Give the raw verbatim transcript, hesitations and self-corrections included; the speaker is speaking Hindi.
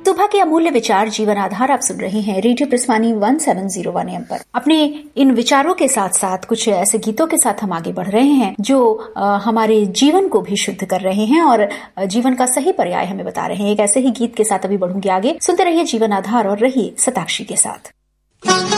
सुबह के अमूल्य विचार जीवन आधार आप सुन रहे हैं radio प्रस्वानी one seven zero one M पर। अपने इन विचारों के साथ साथ कुछ ऐसे गीतों के साथ हम आगे बढ़ रहे हैं जो आ, हमारे जीवन को भी शुद्ध कर रहे हैं और जीवन का सही पर्याय हमें बता रहे हैं। एक ऐसे ही गीत के साथ अभी बढ़ूंगी आगे। सुनते रहिए जीवन आधार और रहिए शताक्षी के साथ।